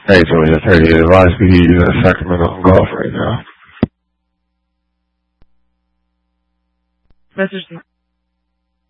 Hey, Tony, it's Harry. Advice we hear you in Sacramento on golf right now. Message